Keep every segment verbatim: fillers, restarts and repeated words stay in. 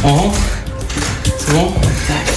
Oh, c'est bon? Tac.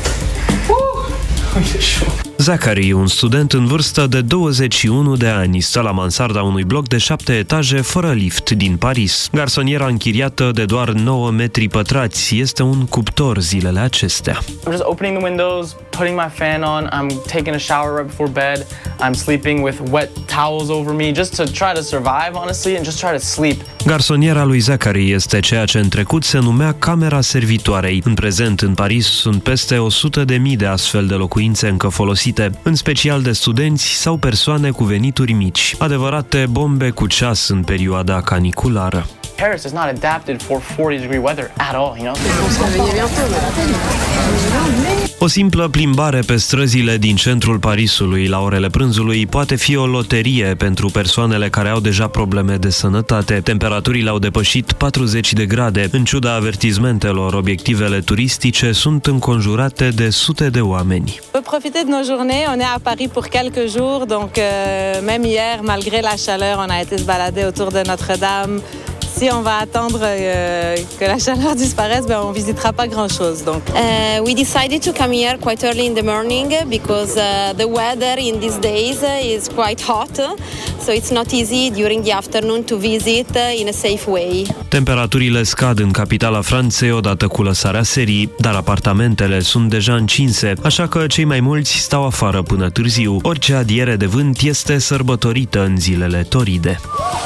Uh, e chaud. Zachary, un student în vârstă de douăzeci și unu de ani, stă la mansarda unui bloc de șapte etaje fără lift din Paris. Garsoniera închiriată de doar nouă metri pătrați este un cuptor zilele acestea. I'm just opening the windows, putting my fan on, I'm taking a shower right before bed, I'm sleeping with wet towels over me just to try to survive, honestly, and just try to sleep. Garsoniera lui Zachary este ceea ce în trecut se numea camera servitoarei. În prezent, în Paris, sunt peste o sută de mii de astfel de locuințe încă folosite, în special de studenți sau persoane cu venituri mici. Adevărate bombe cu ceas în perioada caniculară. Paris is not adapted for forty degree weather at all, you know? O simplă plimbare pe străzile din centrul Parisului la orele prânzului poate fi o loterie pentru persoanele care au deja probleme de sănătate. Temperaturile au depășit patruzeci de grade. În ciuda avertizmentelor, obiectivele turistice sunt înconjurate de sute de oameni. On peut profiter de nos journées. On est à Paris pour quelques jours, donc euh, même hier, malgré la chaleur, on a été se balader autour de Notre-Dame. Si on va attendre euh, que la chaleur disparaisse, ben on visitera pas grand-chose. Donc, uh, we decided to come here quite early in the morning because uh, the weather in these days is quite hot, so it's not easy during the afternoon to visit in a safe way. Temperaturile scad în capitala Franței odată cu lăsarea serii, dar apartamentele sunt deja încinse, așa că cei mai mulți stau afară până târziu. Orice adiere de vânt este sărbătorită în zilele toride.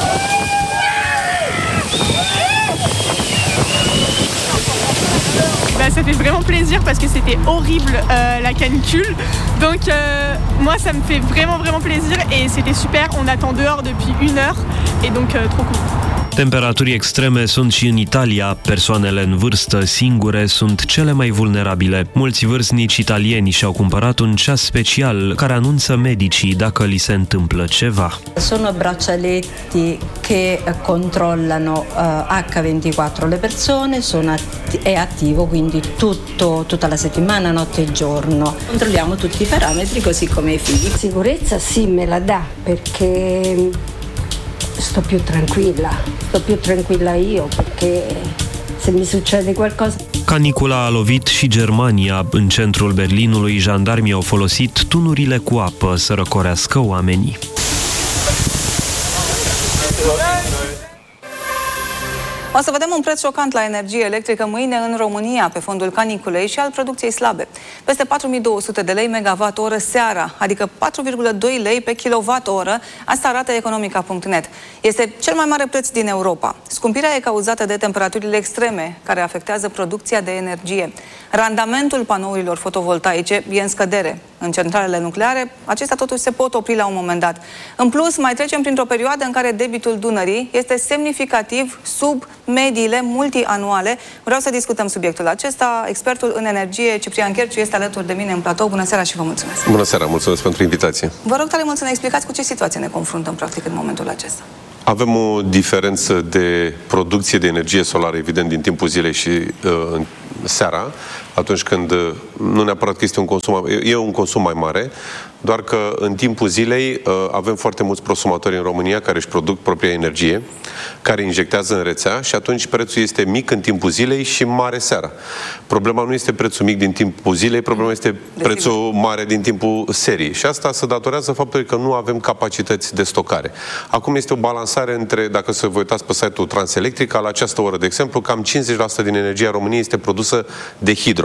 Ça fait vraiment plaisir parce que c'était horrible euh, la canicule. Donc euh, moi ça me fait vraiment vraiment plaisir et c'était super. On attend dehors depuis une heure et donc euh, trop cool. Temperaturi extreme sunt și în Italia. Persoanele în vârstă singure sunt cele mai vulnerabile. Mulți vârstnici italieni și-au cumpărat un ceas special care anunță medicii dacă li se întâmplă ceva. Sono braccialetti che controllano uh, H ventiquattro le persone, sono atti- è attivo quindi tutto, tutta la settimana, notte e giorno. Controlliamo tutti i parametri così come i figli. Sicurezza sì, me la dà perché sto più tranquilla, sto più tranquilla io perché se mi succede qualcosa. Canicula a lovit și Germania. În centrul Berlinului, jandarmii au folosit tunurile cu apă să răcorească oamenii. O să vedem un preț șocant la energie electrică mâine în România pe fondul caniculei și al producției slabe. Peste patru mii două sute de lei megawatt-oră seara, adică patru virgulă doi lei pe kilowatt-oră. Asta arată economica punct net. Este cel mai mare preț din Europa. Scumpirea e cauzată de temperaturile extreme care afectează producția de energie. Randamentul panourilor fotovoltaice e în scădere. În centralele nucleare, acestea totuși se pot opri la un moment dat. În plus, mai trecem printr-o perioadă în care debitul Dunării este semnificativ sub mediile multianuale. Vreau să discutăm subiectul acesta. Expertul în energie, Ciprian Cherciu, este alături de mine în platou. Bună seara și vă mulțumesc! Bună seara, mulțumesc pentru invitație! Vă rog tare mult să ne explicați cu ce situație ne confruntăm practic în momentul acesta. Avem o diferență de producție de energie solară, evident, din timpul zilei și uh, seara, atunci când uh, nu neapărat că este un consum, e un consum mai mare, doar că în timpul zilei uh, avem foarte mulți prosumatori în România care își produc propria energie, care injectează în rețea și atunci prețul este mic în timpul zilei și mare seara. Problema nu este prețul mic din timpul zilei, problema este prețul mare din timpul serii. Și asta se datorează faptului că nu avem capacități de stocare. Acum este o balansare între, dacă să vă uitați pe site-ul Transelectrica, la această oră, de exemplu, cam cincizeci la sută din energia României este produsă de hidro.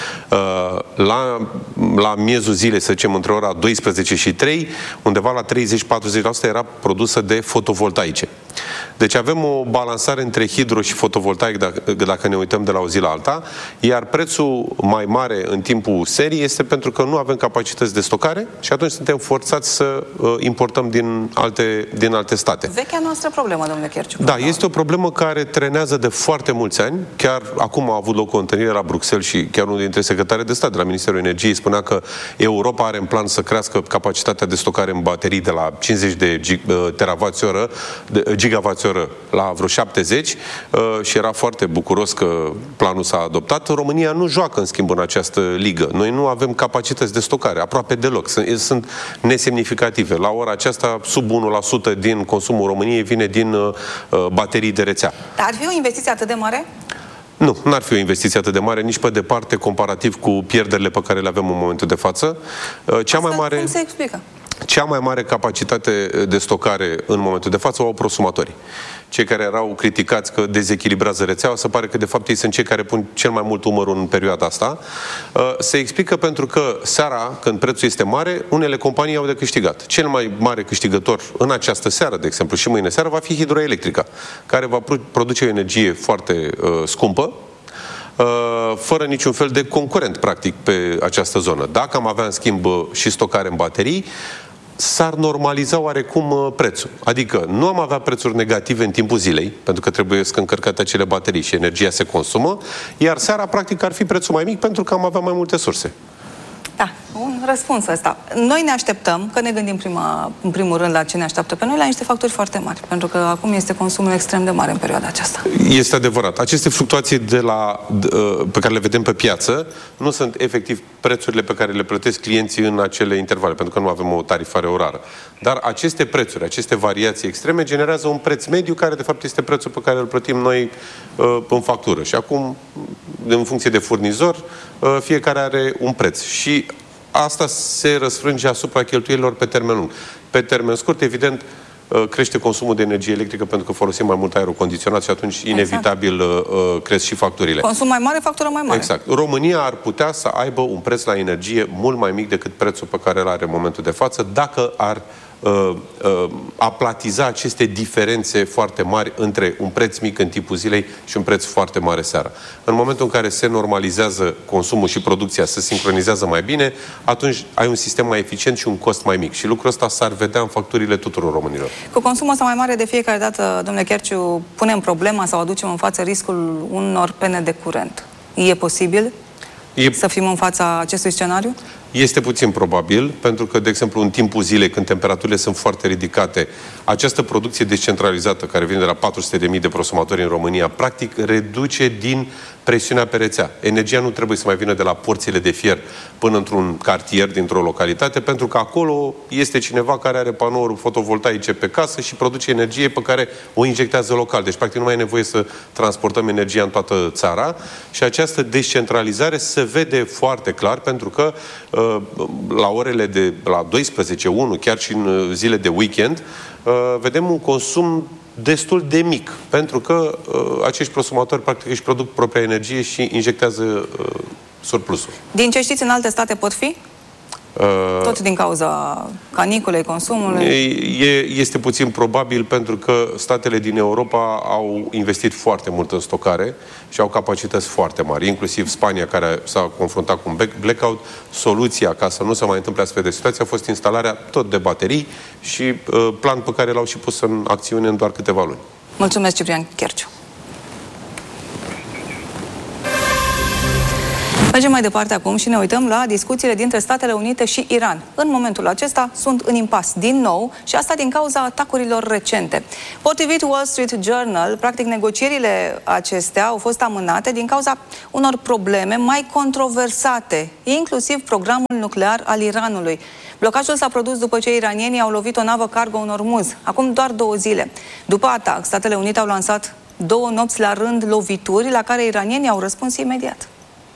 La, la miezul zilei, să zicem, între ora douăsprezece și trei, undeva la treizeci-patruzeci la sută era produsă de fotovoltaice. Deci avem o balansare între hidro și fotovoltaic dacă, dacă ne uităm de la o zi la alta, iar prețul mai mare în timpul serii este pentru că nu avem capacități de stocare și atunci suntem forțați să uh, importăm din alte, din alte state. Vechea noastră problemă, domnule Cherciu. Da, este o problemă care trenează de foarte mulți ani. Chiar acum a avut loc o întâlnire la Bruxelles și chiar unul dintre secretarii de stat de la Ministerul Energiei spunea că Europa are în plan să crească capacitatea de stocare în baterii de la cincizeci de teravați-oră, gigavați-oră la vreo șaptezeci și era foarte bucuros că planul s-a adoptat. România nu joacă, în schimb, în această ligă. Noi nu avem capacități de stocare, aproape deloc. Sunt, sunt nesemnificative. La ora aceasta, sub unu la sută din consumul României vine din uh, baterii de rețea. Dar ar fi o investiție atât de mare? Nu, n-ar fi o investiție atât de mare, nici pe departe, comparativ cu pierderile pe care le avem în momentul de față. Cea mai mare... Cum se explică? Cea mai mare capacitate de stocare în momentul de față o au prosumatorii. Cei care erau criticați că dezechilibrează rețeaua, se pare că de fapt ei sunt cei care pun cel mai mult umărul în perioada asta. Se explică pentru că seara, când prețul este mare, unele companii au de câștigat. Cel mai mare câștigător în această seară, de exemplu, și mâine seară, va fi hidroelectrica, care va produce o energie foarte uh, scumpă, fără niciun fel de concurent, practic, pe această zonă. Dacă am avea, în schimb, și stocare în baterii, s-ar normaliza oarecum prețul. Adică nu am avea prețuri negative în timpul zilei, pentru că trebuie să încărcate acele baterii și energia se consumă, iar seara, practic, ar fi prețul mai mic pentru că am avea mai multe surse. Da, un răspuns ăsta. Noi ne așteptăm, că ne gândim prima, în primul rând la ce ne așteaptă pe noi, la niște facturi foarte mari, pentru că acum este consumul extrem de mare în perioada aceasta. Este adevărat. Aceste fluctuații de la, de, pe care le vedem pe piață nu sunt efectiv prețurile pe care le plătesc clienții în acele intervale, pentru că nu avem o tarifare orară. Dar aceste prețuri, aceste variații extreme generează un preț mediu care de fapt este prețul pe care îl plătim noi uh, în factură. Și acum, în funcție de furnizor, uh, fiecare are un preț. Și asta se răsfrânge asupra cheltuielilor pe termen lung. Pe termen scurt, evident, crește consumul de energie electrică pentru că folosim mai mult aerul condiționat și atunci exact. inevitabil uh, cresc și facturile. Consum mai mare, factură mai mare. Exact. România ar putea să aibă un preț la energie mult mai mic decât prețul pe care îl are în momentul de față, dacă ar uh, uh, aplatiza aceste diferențe foarte mari între un preț mic în timpul zilei și un preț foarte mare seara. În momentul în care se normalizează consumul și producția, se sincronizează mai bine, atunci ai un sistem mai eficient și un cost mai mic. Și lucrul ăsta s-ar vedea în facturile tuturor românilor. Cu consumul ăsta mai mare, de fiecare dată, domnule Cherciu, punem problema sau aducem în față riscul unor pene de curent. E posibil e... să fim în fața acestui scenariu? Este puțin probabil, pentru că, de exemplu, în timpul zilei, când temperaturile sunt foarte ridicate, această producție descentralizată, care vine de la patru sute de mii de prosumatori în România, practic reduce din presiunea pe rețea. Energia nu trebuie să mai vină de la porțile de fier până într-un cartier dintr-o localitate, pentru că acolo este cineva care are panouri fotovoltaice pe casă și produce energie pe care o injectează local. Deci, practic, nu mai e nevoie să transportăm energia în toată țara și această descentralizare se vede foarte clar, pentru că la orele de la douăsprezece, unu, chiar și în zile de weekend, vedem un consum destul de mic, pentru că acești prosumatori practic își produc propria energie și injectează surplusul. Din ce știți, în alte state pot fi? Tot din cauza caniculei, consumului? E, este puțin probabil, pentru că statele din Europa au investit foarte mult în stocare și au capacități foarte mari, inclusiv Spania, care s-a confruntat cu un blackout. Soluția ca să nu se mai întâmple astfel de situație a fost instalarea tot de baterii și uh, plan pe care l-au și pus în acțiune în doar câteva luni. Mulțumesc, Ciprian Cherciu. Mergem mai departe acum și ne uităm la discuțiile dintre Statele Unite și Iran. În momentul acesta sunt în impas din nou și asta din cauza atacurilor recente. Potrivit Wall Street Journal, practic negocierile acestea au fost amânate din cauza unor probleme mai controversate, inclusiv programul nuclear al Iranului. Blocajul s-a produs după ce iranienii au lovit o navă cargo în Ormuz, acum doar două zile. După atac, Statele Unite au lansat două nopți la rând lovituri, la care iranienii au răspuns imediat.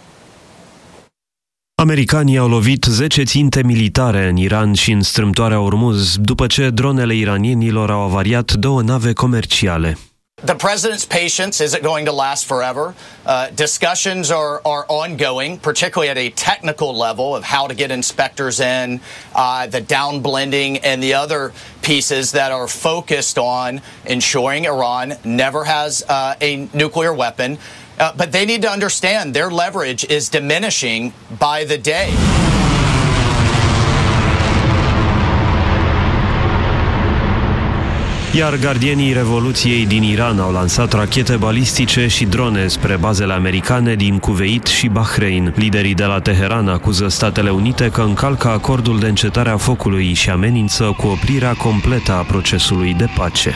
Americanii au lovit zece ținte militare în Iran și în strâmtoarea Ormuz, după ce dronele iranienilor au avariat două nave comerciale. The president's patience isn't going to last forever. Uh, discussions are, are ongoing, particularly at a technical level of how to get inspectors in, uh, the downblending and the other pieces that are focused on ensuring Iran never has uh, a nuclear weapon. Uh, but they need to understand their leverage is diminishing by the day. Iar gardienii Revoluției din Iran au lansat rachete balistice și drone spre bazele americane din Kuwait și Bahrain. Liderii de la Teheran acuză Statele Unite că încalcă acordul de încetare a focului și amenință cu oprirea completă a procesului de pace.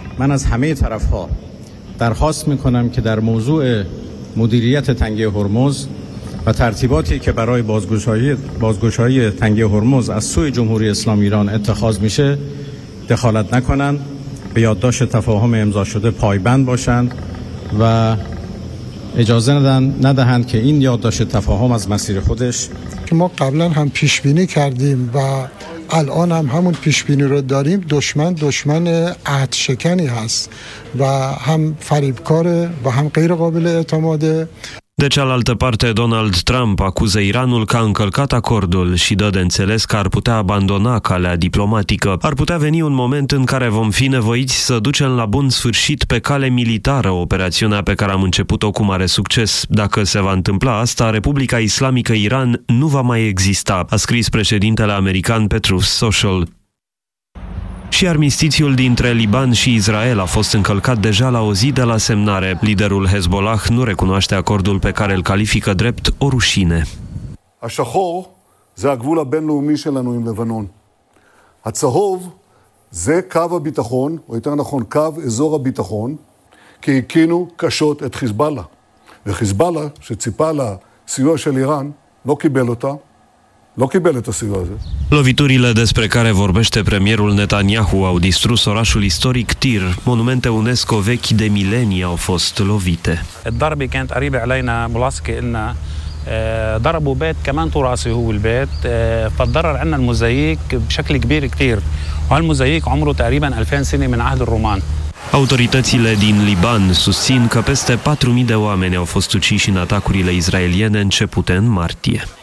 درخواست میکنم که در موضوع مدیریت تنگه هرمز و ترتیباتی که برای بازگشایی بازگشایی تنگه هرمز از سوی جمهوری اسلامی ایران اتخاذ میشه دخالت نکنند، به یادداشت تفاهم امضا شده پایبند باشند و اجازه ندهند که این یادداشت تفاهم از مسیر خودش که ما قبلا هم پیش بینی کردیم و الان هم همون پیش بینی رو داریم، دشمن دشمن عهد شکنی هست و هم فریبکاره و هم غیر قابل اعتماده. De cealaltă parte, Donald Trump acuză Iranul că a încălcat acordul și dă de înțeles că ar putea abandona calea diplomatică. Ar putea veni un moment în care vom fi nevoiți să ducem la bun sfârșit pe cale militară operațiunea pe care am început-o cu mare succes. Dacă se va întâmpla asta, Republica Islamică Iran nu va mai exista, a scris președintele american pe Truth Social. Și armistițiul dintre Liban și Israel a fost încălcat deja la o zi de la semnare. Liderul Hezbollah nu recunoaște acordul pe care îl califică drept o rușine. השחור זה הגבול הבינלאומי שלנו עם לבנון. הצהוב זה קו הביטחון, או יותר נכון קו אזור הביטחון, כי הקינו קשות את חיזבאללה. וחיזבאללה, שציפה לסיוע של איראן, לא קיבל אותה. לא קיבל את הסיוע הזה. Loviturile despre care vorbește premierul Netanyahu au distrus orașul istoric Tir. Monumente UNESCO vechi de milenii au fost lovite. الضربة كانت قريبة علينا ملاصقة إلنا ضربوا بيت كمان تراثي هو البيت فتضرر عنا الموزاييك بشكل كبير كتير وهالموزاييك عمره تقريبا ألفين سنة من عهد الرومان. Autoritățile din Liban susțin că peste patru mii de oameni au fost uciși în atacurile israeliene începute în martie.